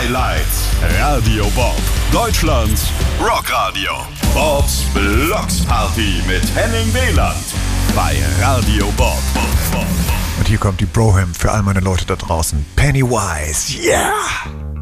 Highlights. Radio Bob, Deutschlands Rockradio. Bobs Blocksparty mit Henning Wieland bei Radio Bob. Und hier kommt die Brougham für all meine Leute da draußen. Pennywise, yeah!